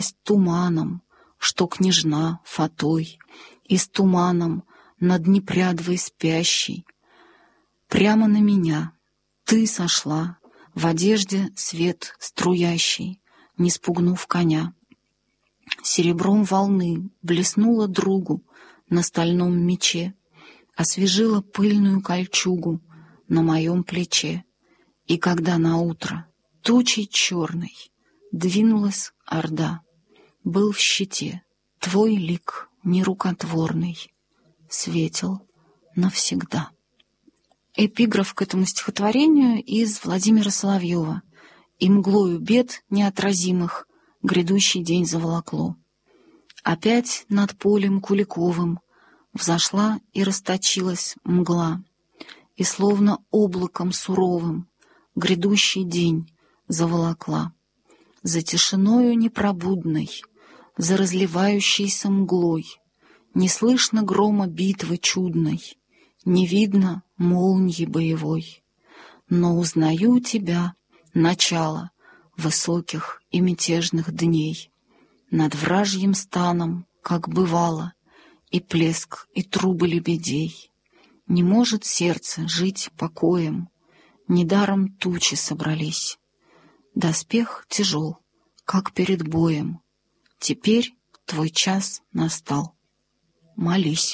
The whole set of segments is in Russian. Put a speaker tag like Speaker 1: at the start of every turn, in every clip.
Speaker 1: с туманом, что княжна Фатой, и с туманом над непрядвой спящей. Прямо на меня ты сошла, в одежде свет струящий, не спугнув коня. Серебром волны блеснула другу на стальном мече, освежила пыльную кольчугу на моем плече. И когда наутро тучей черной двинулась орда, был в щите твой лик нерукотворный, светел навсегда. Эпиграф к этому стихотворению из Владимира Соловьева. «И мглою бед неотразимых грядущий день заволокло. Опять над полем Куликовым взошла и расточилась мгла, и словно облаком суровым грядущий день заволокла. За тишиною непробудной, за разливающейся мглой не слышно грома битвы чудной, не видно молнии боевой. Но узнаю тебя, начало высоких и мятежных дней, над вражьим станом, как бывало, и плеск, и трубы лебедей. Не может сердце жить покоем, недаром тучи собрались. Доспех тяжел, как перед боем, теперь твой час настал. Молись».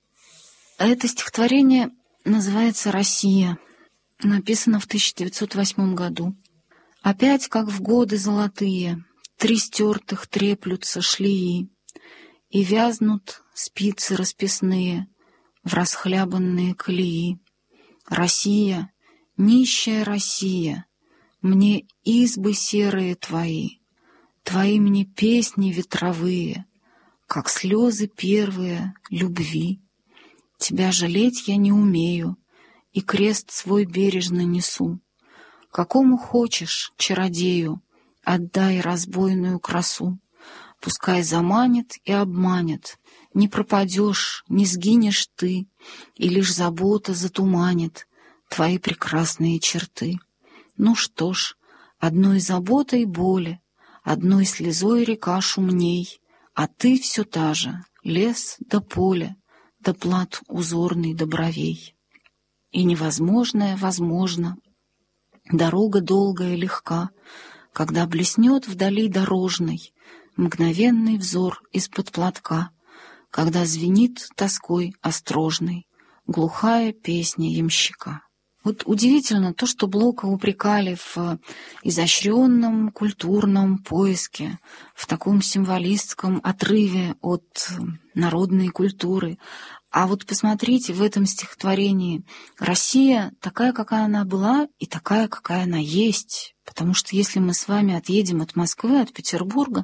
Speaker 1: Это стихотворение называется «Россия», написано в 1908 году. Опять, как в годы золотые, три стертых треплются шлеи, и вязнут спицы расписные в расхлябанные колеи. Россия, нищая Россия, мне избы серые твои, твои мне песни ветровые, как слезы первые любви. Тебя жалеть я не умею, и крест свой бережно несу. Какому хочешь чародею отдай разбойную красу. Пускай заманит и обманет, не пропадешь, не сгинешь ты, и лишь забота затуманит твои прекрасные черты. Ну что ж, одной заботой боли, одной слезой река шумней, а ты все та же, лес да поле, да плат узорный до бровей. И невозможное возможно, дорога долгая легка, когда блеснет вдали дорожной мгновенный взор из-под платка, когда звенит тоской острожной глухая песня ямщика. Вот удивительно то, что Блока упрекали в изощренном культурном поиске, в таком символистском отрыве от народной культуры. А вот посмотрите, в этом стихотворении Россия такая, какая она была, и такая, какая она есть. Потому что если мы с вами отъедем от Москвы, от Петербурга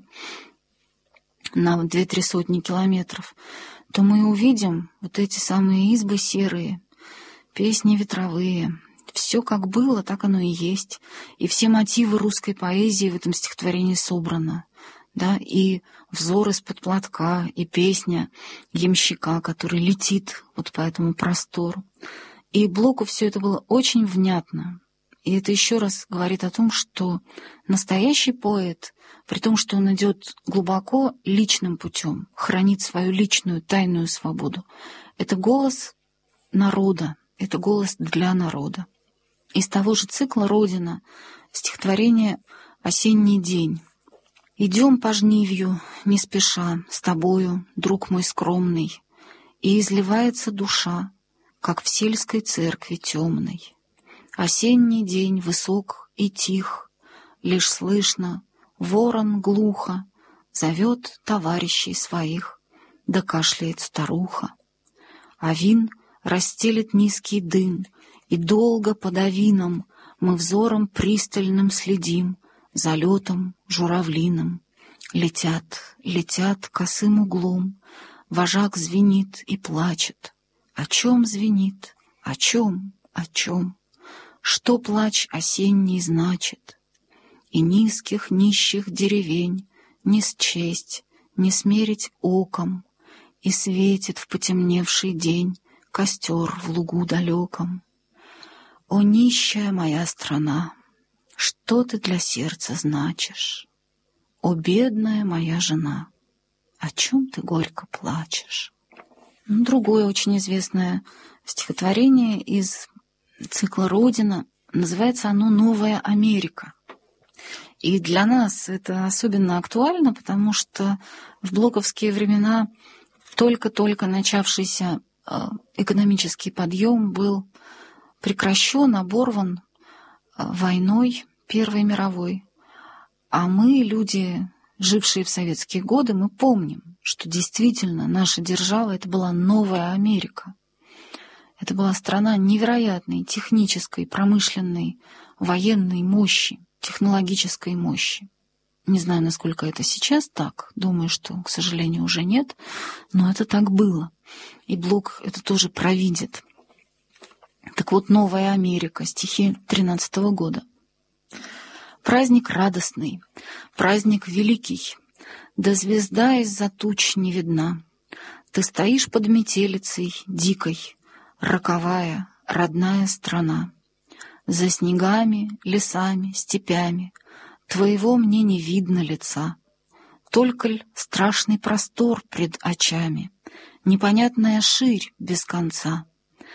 Speaker 1: на 2-3 сотни километров, то мы увидим вот эти самые избы серые, песни ветровые. Все как было, так оно и есть. И все мотивы русской поэзии в этом стихотворении собраны. Да, и взор из-под платка, и песня ямщика, который летит вот по этому простору. И Блоку все это было очень внятно. И это еще раз говорит о том, что настоящий поэт, при том, что он идет глубоко личным путем, хранит свою личную тайную свободу, это голос народа, это голос для народа. Из того же цикла «Родина» стихотворение «Осенний день». «Идем по жнивью, не спеша, с тобою, друг мой скромный, и изливается душа, как в сельской церкви темной. Осенний день высок и тих, лишь слышно, ворон глухо зовет товарищей своих, да кашляет старуха. А вин расстелит низкий дым, и долго под авином мы взором пристальным следим за летом журавлиным. Летят, летят косым углом, вожак звенит и плачет. О чем звенит? О чем? О чем? Что плач осенний значит? И низких нищих деревень не счесть, не смерить оком, и светит в потемневший день костер в лугу далеком. О, нищая моя страна, что ты для сердца значишь? о бедная моя жена, о чем ты горько плачешь? Другое очень известное стихотворение из цикла «Родина». Называется оно «Новая Америка». И для нас это особенно актуально, потому что в блоковские времена только-только начавшийся экономический подъем был прекращен, оборван войной Первой мировой. А мы, люди, жившие в советские годы, мы помним, что действительно наша держава — это была новая Америка. Это была страна невероятной технической, промышленной, военной мощи, технологической мощи. Не знаю, насколько это сейчас так. Думаю, что, к сожалению, уже нет. Но это так было. И Блок это тоже провидит. Так вот, «Новая Америка», стихи 13-го года. Праздник радостный, праздник великий, да звезда из-за туч не видна. Ты стоишь под метелицей дикой, роковая, родная страна. За снегами, лесами, степями твоего мне не видно лица. Только ль страшный простор пред очами, непонятная ширь без конца.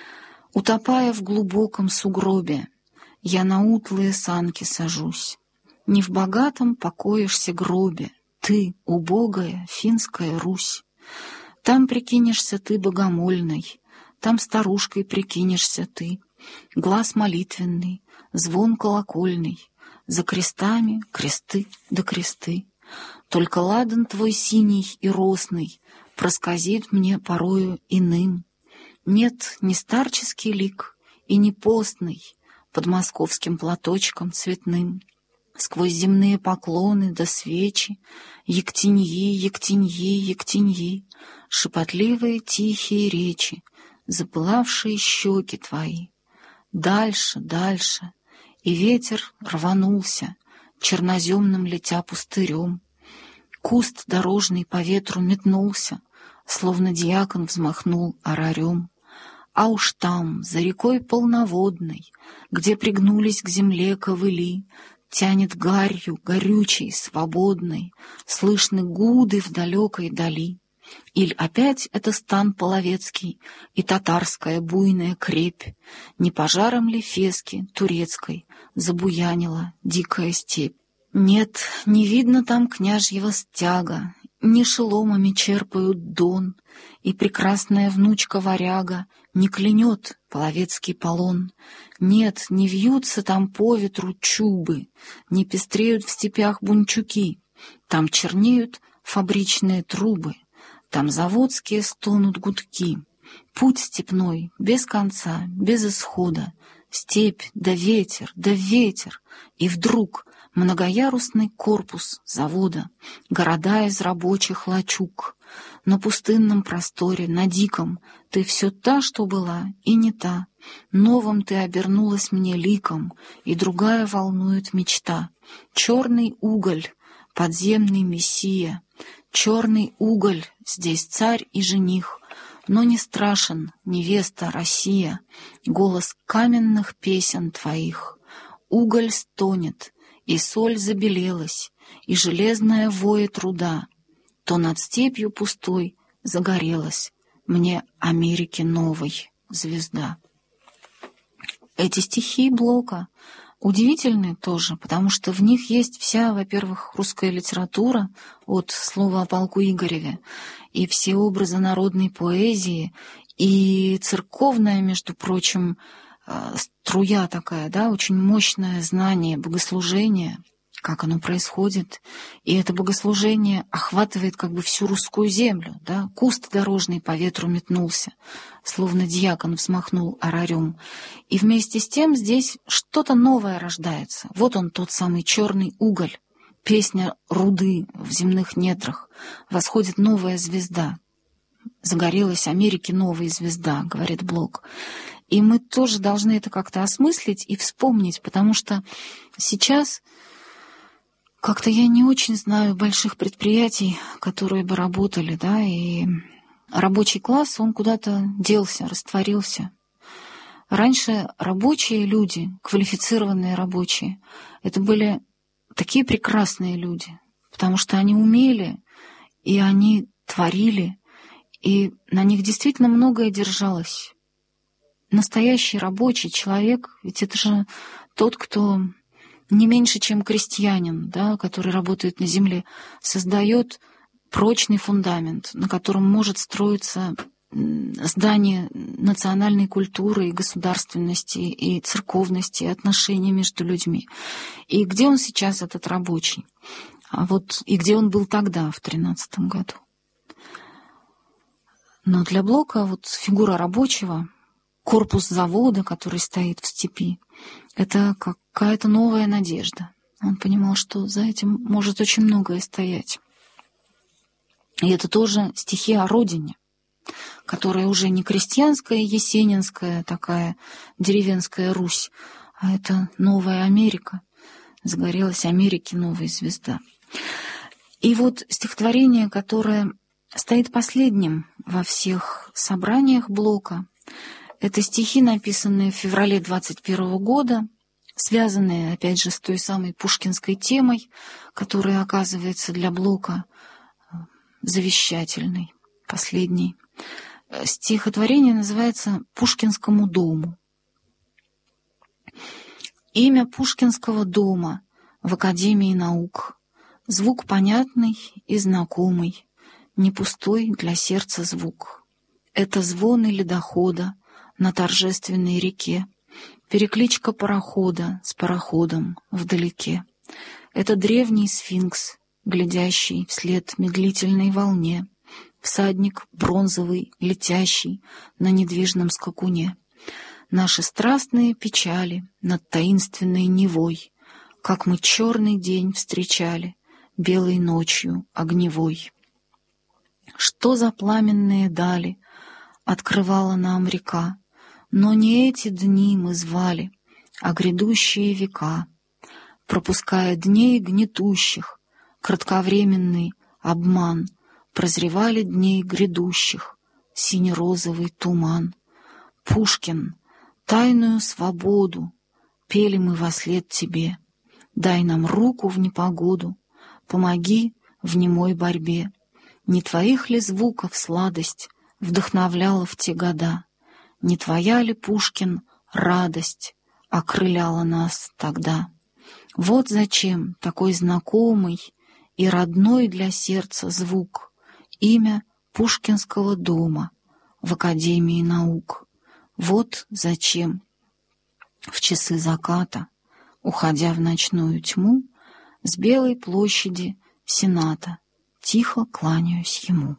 Speaker 1: Утопая в глубоком сугробе, я на утлые санки сажусь. Не в богатом покоишься гробе ты, убогая финская Русь. Там прикинешься ты богомольной, там старушкой прикинешься ты. Глаз молитвенный, звон колокольный, за крестами кресты да кресты. Только ладан твой синий и росный проскозит мне порою иным. Нет, не старческий лик и не постный под московским платочком цветным. Сквозь земные поклоны да свечи, ектеньи, ектеньи, ектеньи, шепотливые тихие речи, запылавшие щеки твои. Дальше, дальше, и ветер рванулся, черноземным летя пустырем. Куст дорожный по ветру метнулся, словно дьякон взмахнул орарем. А уж там, за рекой полноводной, где пригнулись к земле ковыли, тянет гарью горючей, свободной, слышны гуды в далекой дали. Иль опять это стан половецкий и татарская буйная крепь, не пожаром ли фески турецкой забуянила дикая степь? Нет, не видно там княжьего стяга, не шеломами черпают дон, и прекрасная внучка-варяга не клянет половецкий полон. Нет, не вьются там по ветру чубы, не пестреют в степях бунчуки, там чернеют фабричные трубы, там заводские стонут гудки. Путь степной, без конца, без исхода, степь да ветер, и вдруг многоярусный корпус завода, города из рабочих лачуг. На пустынном просторе, на диком, ты все та, что была, и не та. Новым ты обернулась мне ликом, и другая волнует мечта. Черный уголь, подземный мессия, черный уголь, здесь царь и жених, но не страшен невеста Россия, голос каменных песен твоих. Уголь стонет, и соль забелелась, и железная воет руда, то над степью пустой загорелась мне Америки новой звезда. Эти стихи Блока удивительны тоже, потому что в них есть вся, во-первых, русская литература от слова о полку Игореве, и все образы народной поэзии, и церковная, между прочим, струя такая, да, очень мощное знание богослужения, как оно происходит, и это богослужение охватывает как бы всю русскую землю, да, куст дорожный по ветру метнулся, словно дьякон взмахнул орарем, и вместе с тем здесь что-то новое рождается. Вот он, тот самый черный уголь, песня руды в земных недрах, восходит новая звезда. Загорелась Америке новая звезда, говорит Блок. И мы тоже должны это как-то осмыслить и вспомнить, потому что сейчас как-то я не очень знаю больших предприятий, которые бы работали, да, и рабочий класс, он куда-то делся, растворился. Раньше рабочие люди, квалифицированные рабочие, это были такие прекрасные люди, потому что они умели, и они творили, и на них действительно многое держалось. Настоящий рабочий человек, ведь это же тот, кто не меньше, чем крестьянин, да, который работает на земле, создает прочный фундамент, на котором может строиться здание национальной культуры и государственности, и церковности, и отношений между людьми. И где он сейчас, этот рабочий? И где он был тогда, в 13-м году? Но для Блока фигура рабочего, корпус завода, который стоит в степи, это какая-то новая надежда. Он понимал, что за этим может очень многое стоять. И это тоже стихи о родине, которая уже не крестьянская, есенинская, такая деревенская Русь, а это новая Америка. Загорелась Америке новая звезда. И стихотворение, которое стоит последним во всех собраниях Блока, это стихи, написанные в феврале 21 года, связанные, опять же, с той самой пушкинской темой, которая оказывается для Блока завещательной, последней. Стихотворение называется «Пушкинскому дому». Имя Пушкинского дома в Академии наук. Звук понятный и знакомый, не пустой для сердца звук. Это звоны ледохода на торжественной реке, перекличка парохода с пароходом вдалеке. Это древний сфинкс, глядящий вслед медлительной волне, всадник бронзовый, летящий на недвижном скакуне. Наши страстные печали над таинственной Невой, как мы черный день встречали белой ночью огневой. Что за пламенные дали открывала нам река, но не эти дни мы звали, а грядущие века, пропуская дней гнетущих, кратковременный обман, прозревали дней грядущих сине-розовый туман. Пушкин, тайную свободу пели мы вослед тебе. Дай нам руку в непогоду, помоги в немой борьбе. Не твоих ли звуков сладость вдохновляла в те года? Не твоя ли, Пушкин, радость окрыляла нас тогда? Вот зачем такой знакомый и родной для сердца звук, имя Пушкинского дома в Академии наук. Вот зачем в часы заката, уходя в ночную тьму, с Белой площади Сената тихо кланяюсь ему.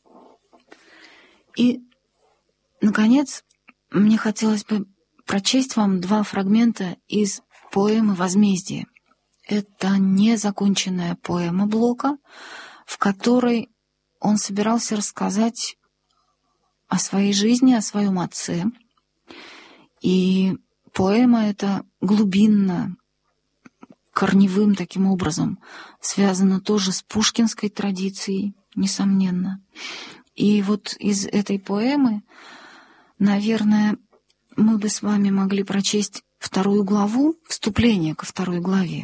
Speaker 1: И, наконец, мне хотелось бы прочесть вам два фрагмента из поэмы «Возмездие». Это незаконченная поэма Блока, в которой он собирался рассказать о своей жизни, о своем отце. И поэма эта глубинно, корневым таким образом связана тоже с пушкинской традицией, несомненно. И из этой поэмы, наверное, мы бы с вами могли прочесть 2 главу, вступление ко 2 главе,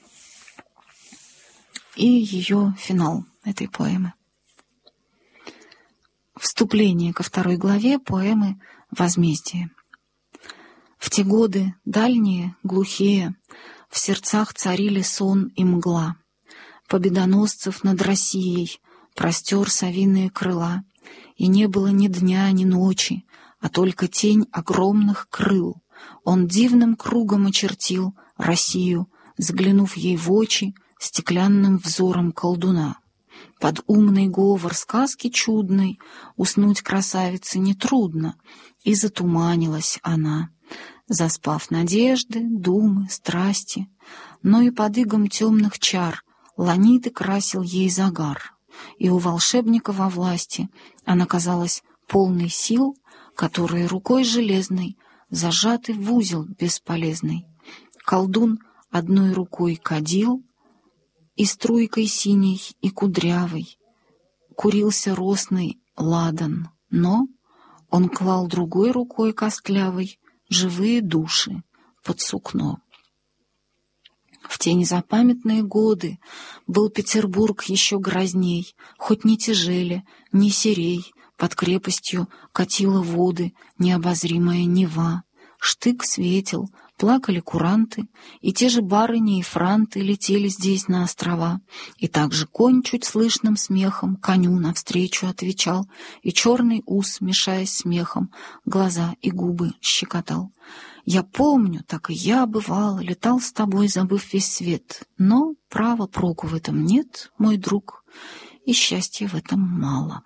Speaker 1: и ее финал этой поэмы. Вступление ко 2 главе поэмы «Возмездие». В те годы дальние, глухие, в сердцах царили сон и мгла. Победоносцев над Россией простер совиные крыла, и не было ни дня, ни ночи, а только тень огромных крыл. Он дивным кругом очертил Россию, заглянув ей в очи стеклянным взором колдуна. Под умный говор сказки чудной уснуть красавице нетрудно, и затуманилась она, заспав надежды, думы, страсти, но и под игом темных чар ланиты красил ей загар, и у волшебника во власти она казалась полной сил, которые рукой железной зажаты в узел бесполезный. Колдун одной рукой кадил, и струйкой синей и кудрявой курился росный ладан, но он клал другой рукой костлявой живые души под сукно. В те незапамятные годы был Петербург еще грозней, хоть ни тяжели, ни серей, под крепостью катила воды необозримая Нева. Штык светил, плакали куранты, и те же барыни и франты летели здесь на острова, и также конь чуть слышным смехом коню навстречу отвечал, и черный ус, мешаясь смехом, глаза и губы щекотал. Я помню, так и я, бывало, летал с тобой, забыв весь свет, но, право, проку в этом нет, мой друг, и счастья в этом мало.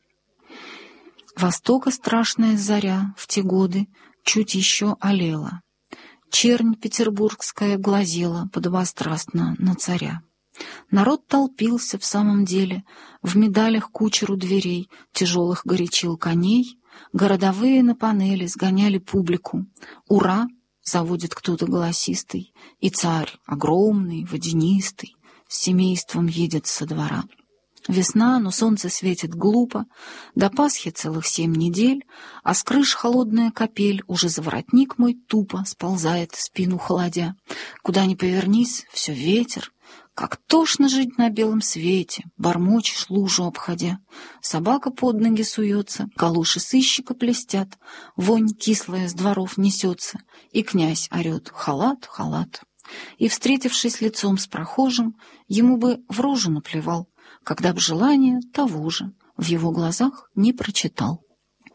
Speaker 1: Востока страшная заря в те годы чуть еще олела. Чернь петербургская глазела подобострастно на царя. Народ толпился в самом деле, в медалях кучеру дверей, тяжелых горячил коней, городовые на панели сгоняли публику. «Ура!» — заводит кто-то голосистый, и царь, огромный, водянистый, с семейством едет со двора. Весна, но солнце светит глупо, до Пасхи целых 7 недель, а с крыш холодная капель, уже за воротник мой тупо сползает, спину холодя. Куда ни повернись, все ветер. Как тошно жить на белом свете, бормочешь, лужу обходя. Собака под ноги суется, калуши сыщика блестят, вонь кислая с дворов несется, и князь орет: халат, халат. И, встретившись лицом с прохожим, ему бы в рожу наплевал, когда б желание того же в его глазах не прочитал.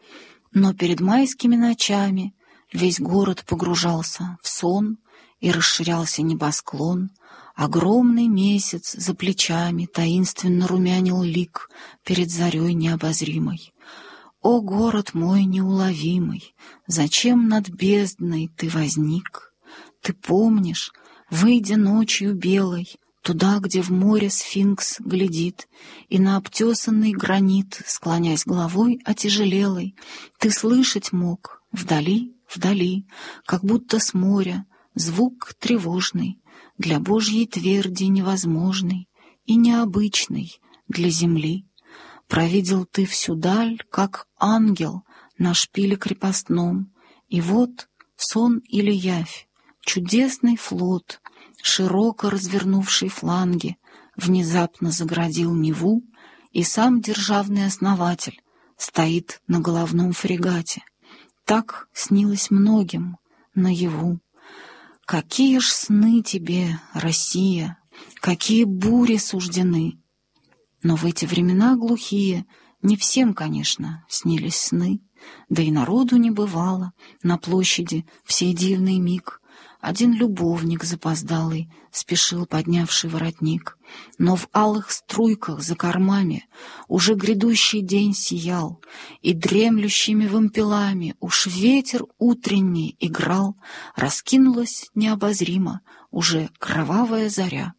Speaker 1: Но перед майскими ночами весь город погружался в сон, и расширялся небосклон. Огромный месяц за плечами таинственно румянил лик перед зарей необозримой. О, город мой неуловимый, зачем над бездной ты возник? Ты помнишь, выйдя ночью белой, туда, где в море сфинкс глядит, и на обтесанный гранит, склонясь головой отяжелелой, ты слышать мог вдали, вдали, как будто с моря, звук тревожный, для Божьей тверди невозможный и необычный для земли. Провидел ты всю даль, как ангел на шпиле крепостном, и вот сон или явь, чудесный флот, широко развернувший фланги, внезапно заградил Неву, и сам державный основатель стоит на головном фрегате. Так снилось многим наяву. Какие ж сны тебе, Россия, какие бури суждены! Но в эти времена глухие не всем, конечно, снились сны, да и народу не бывало на площади в сей дивный миг. Один любовник запоздалый спешил, поднявший воротник, но в алых струйках за кормами уже грядущий день сиял, и дремлющими вымпелами уж ветер утренний играл, раскинулась необозримо уже кровавая заря,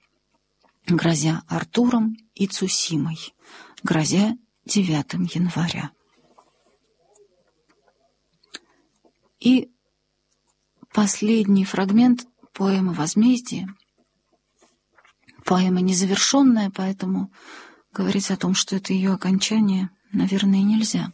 Speaker 1: грозя Артуром и Цусимой, грозя 9 января. И последний фрагмент поэмы «Возмездие». Поэма незавершенная, поэтому говорить о том, что это ее окончание, наверное, нельзя.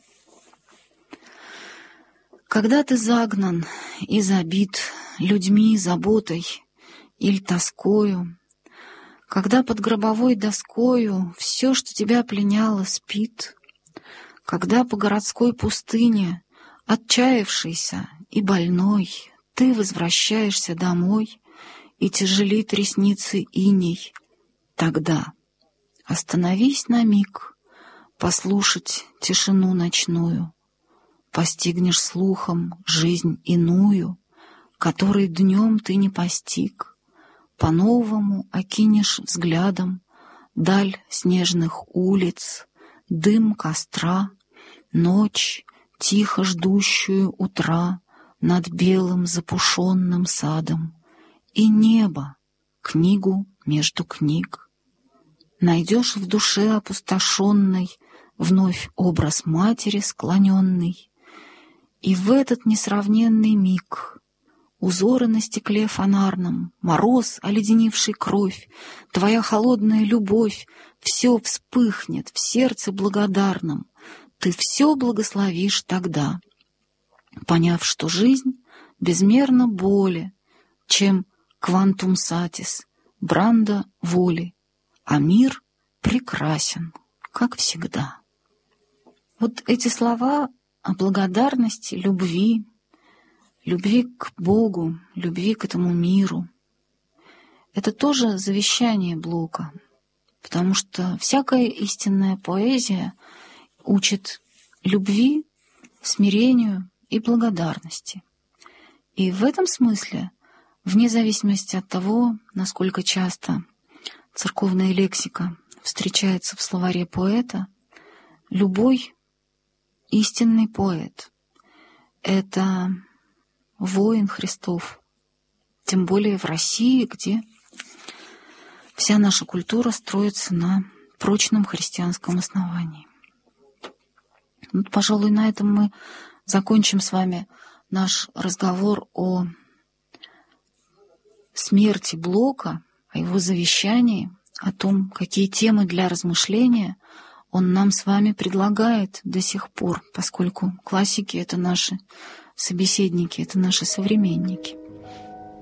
Speaker 1: Когда ты загнан и забит людьми, заботой или тоскою, когда под гробовой доскою все, что тебя пленяло, спит, когда по городской пустыне, отчаявшийся и больной, ты возвращаешься домой, и тяжелит ресницы иней, тогда остановись на миг, послушать тишину ночную, постигнешь слухом жизнь иную, которой днем ты не постиг, по-новому окинешь взглядом даль снежных улиц, дым костра, ночь, тихо ждущую утра над белым запушенным садом, и небо, книгу между книг. Найдешь в душе опустошенной вновь образ матери склоненный, и в этот несравненный миг узоры на стекле фонарном, мороз, оледенивший кровь, твоя холодная любовь, все вспыхнет в сердце благодарном, ты все благословишь тогда, поняв, что жизнь безмерно более, чем квантум сатис, Бранда воли, а мир прекрасен, как всегда. Вот эти слова о благодарности, любви к Богу, любви к этому миру, это тоже завещание Блока, потому что всякая истинная поэзия учит любви, смирению и благодарности. И в этом смысле, вне зависимости от того, насколько часто церковная лексика встречается в словаре поэта, любой истинный поэт — это воин Христов, тем более в России, где вся наша культура строится на прочном христианском основании. Вот, пожалуй, на этом мы закончим с вами наш разговор о смерти Блока, о его завещании, о том, какие темы для размышления он нам с вами предлагает до сих пор, поскольку классики — это наши собеседники, это наши современники.